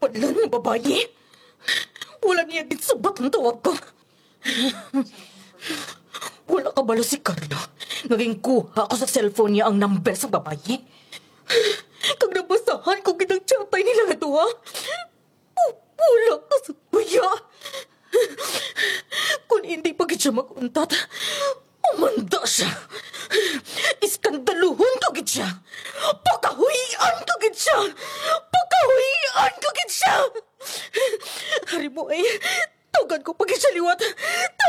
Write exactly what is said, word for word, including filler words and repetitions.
Padlan ng babae. Wala niya din sabat ang tawag ko. Wala ka balo si Carlo. Naging kuha ako sa cellphone niya ang number sa babae. Kag nabasahan ko kitang chatay nila nga to, ha? Wala ka sa kuya. Kung hindi pa siya mag-untat, umanda siya. Iskandaluhon ka gid siya. Pakahuian ka gid siya. Pakahuian ka gid siya. Hari mo ay, tugan ko pag siya liwat.